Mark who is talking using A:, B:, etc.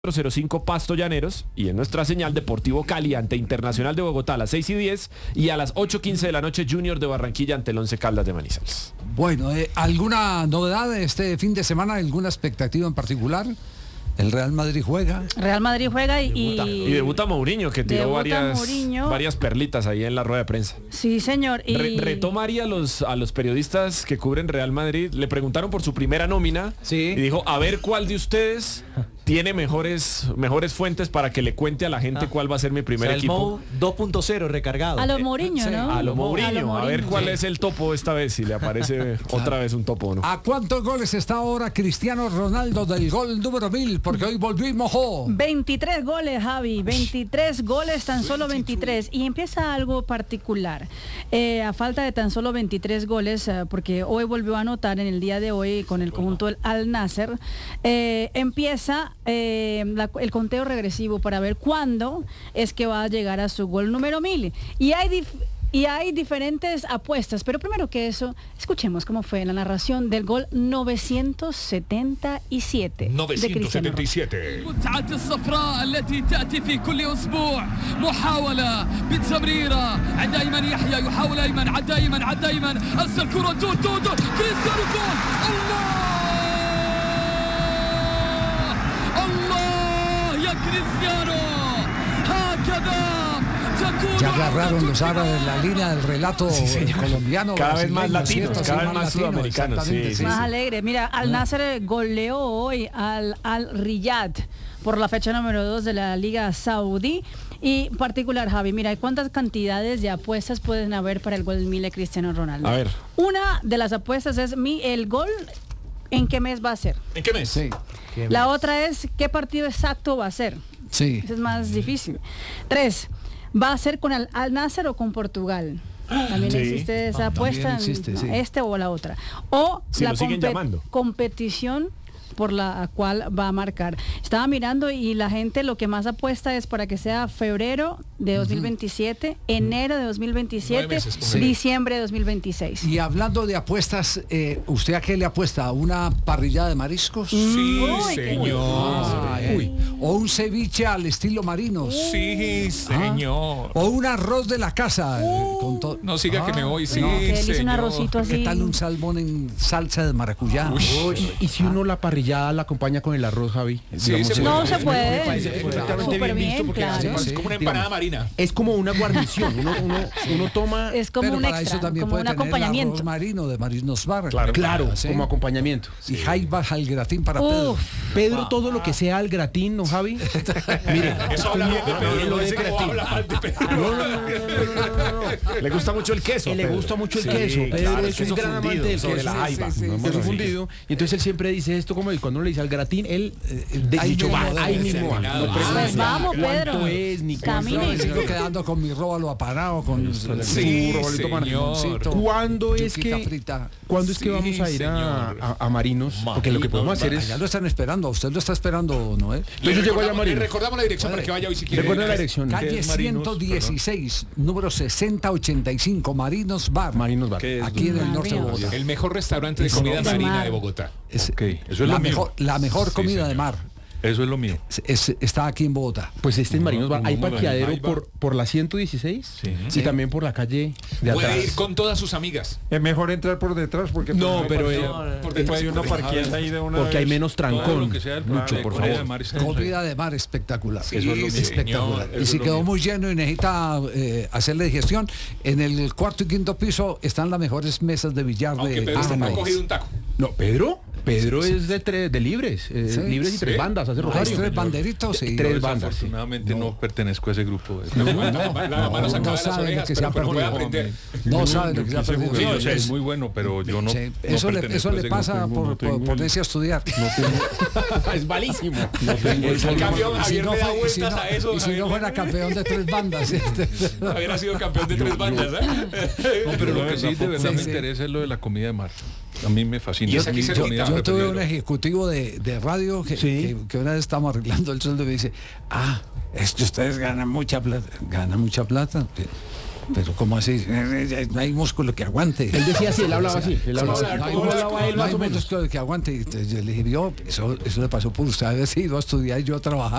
A: 05 Pasto Llaneros y en nuestra señal Deportivo Cali ante Internacional de Bogotá a las 6:10 y a las 8:15 de la noche Junior de Barranquilla ante el Once Caldas de Manizales.
B: Bueno, ¿alguna novedad este fin de semana? ¿Alguna expectativa en particular? El Real Madrid juega.
C: Real Madrid juega
A: y debuta Mourinho, que tiró varias perlitas ahí en la rueda de prensa.
C: Sí, señor. Y
A: retó María a los periodistas que cubren Real Madrid. Le preguntaron por su primera nómina y dijo, a ver cuál de ustedes tiene mejores fuentes para que le cuente a la gente cuál va a ser mi primer equipo.
D: 2.0 recargado.
C: A lo Mourinho, ¿no?
A: A lo Mourinho. A ver cuál es el topo esta vez, si le aparece otra vez un topo, ¿no?
B: ¿A cuántos goles está ahora Cristiano Ronaldo del gol número 1000? Porque hoy volvió y mojó.
C: 23 goles, Javi. 23 goles, tan solo 23. Y empieza algo particular. A falta de tan solo 23 goles, porque hoy volvió a anotar en el día de hoy con el conjunto del Al-Nassr, empieza el conteo regresivo para ver cuándo es que va a llegar a su gol número 1000. Y hay diferentes apuestas, pero primero que eso, escuchemos cómo fue la narración del gol 977.
E: 977. المتعة الصفراء التي تأتي في كل أسبوع محاولة بتمريرة عند أيمن يحيى يحاول أيمن عدى أيمن أرسل كرة دون كريستيانو جول. الله يا كريستيانو هكذا.
B: Ya agarraron los árabes la línea del relato colombiano.
A: Cada vez más latinos, cada vez más sudamericanos.
C: Más alegre. Mira, Al-Nassr goleó hoy al Al-Riyad por la fecha número 2 de la Liga Saudí. Y particular, Javi, mira, ¿cuántas cantidades de apuestas pueden haber para el gol 1000 de Cristiano Ronaldo?
A: A ver.
C: Una de las apuestas es el gol, ¿en qué mes va a ser?
A: ¿En qué mes?
B: Sí.
C: La otra es, ¿qué partido exacto va a ser?
B: Sí.
C: Eso es más difícil. 3. ¿Va a ser con el Al-Nassr o con Portugal? También existe esa apuesta, este o la otra. O
A: si
C: la
A: competición
C: por la cual va a marcar. Estaba mirando y la gente lo que más apuesta es para que sea febrero de 2027, enero de 2027, diciembre de 2026.
B: Y hablando de apuestas, ¿usted a qué le apuesta? ¿A una parrillada de mariscos?
E: Sí, señor.
B: ¿O un ceviche al estilo marino?
E: Sí, señor.
B: ¿O un arroz de la casa?
E: No siga que me voy, sí,
C: que él hizo un
E: señor.
C: arrocito así.
B: ¿Qué tal un salmón en salsa de maracuyá?
F: ¿Y si uno la parrillada la acompaña con el arroz, Javi?
E: Sí,
F: Digamos,
C: no se puede.
E: Súper
C: bien, claro.
E: Es como una empanada marina.
F: Es como una guarnición. Uno toma.
C: Es como un extra, como un acompañamiento.
B: Arroz marino de Marinos Bar.
F: Claro, como acompañamiento.
B: Y jaibas al gratín para Pedro.
F: Pedro, todo lo que sea al gratín, ¿no, Javi? Mire,
E: eso habla bien de Pedro, no habla mal de Pedro.
F: No.
A: Le gusta mucho el queso.
F: Le gusta mucho el queso. Pedro es un gran amante del queso.
A: De la jaiba.
F: Queso fundido. Y entonces él siempre dice esto como cuando uno le dice al gratín, él dicho va, ahí mismo va.
C: Pues vamos, Pedro.
F: ¿Cuánto es? Ni
C: camine.
B: Sigo quedando con mi róbalo aparado, con
E: Sí,
B: señor.
F: ¿Cuándo es que vamos a ir a Marinos? Porque lo que podemos hacer es...
B: Ya lo están esperando, usted lo está esperando, ¿no?
F: Yo llego allá a Marinos.
E: Le recordamos la dirección para que vaya hoy si quiere.
F: Recuerda la dirección.
B: Calle 116, número 6085, Marinos Bar.
F: Marinos Bar.
B: Aquí en el norte de Bogotá.
E: El mejor restaurante de comida marina de Bogotá.
B: Eso
G: es lo mío.
B: La mejor comida de mar.
G: Eso es lo mío.
B: Está aquí en Bogotá.
F: Pues en Marinos Bar hay parqueadero por la 116 y también por la calle de atrás.
E: Puede ir con todas sus amigas.
G: Es mejor entrar por detrás porque
F: no, pero
E: por detrás
G: hay una parqueada ahí de una
F: porque hay menos trancón.
G: Mucho,
F: por favor.
B: Comida de mar espectacular.
E: Sí, eso es lo
B: espectacular. Y si quedó muy lleno y necesita hacerle digestión, en el cuarto y quinto piso están las mejores mesas de billar de
E: Pedro
B: este
E: no ha
B: país.
E: cogido un taco.
F: No, Pedro es de libres, libres y tres bandas, hace
B: Hay
F: rosario.
B: tres banderitos y
F: tres bandas.
G: Afortunadamente no pertenezco a ese grupo.
E: No sabe lo que se ha perdido.
B: No sabe lo que se ha perdido.
G: Sí, yo sé, es muy bueno, pero yo no.
B: Eso le pasa por ponerse a estudiar.
F: Es malísimo.
E: El campeón Javier le da vueltas a eso.
B: Y si no fuera campeón de tres bandas.
E: Javier ha sido campeón de tres bandas,
G: No, pero lo que sí de verdad me interesa es lo de la comida de mar. A mí me fascina.
B: Yo tuve un ejecutivo de radio que una vez estábamos arreglando el sueldo y me dice, es que ustedes ganan mucha plata. ¿Ganan mucha plata? Pero ¿cómo así? No hay músculo que aguante.
F: Él decía así, él hablaba así. Él hablaba así.
B: No hay músculo que aguante. Entonces yo le dije, eso le pasó por usted haber ido a estudiar y yo a trabajar.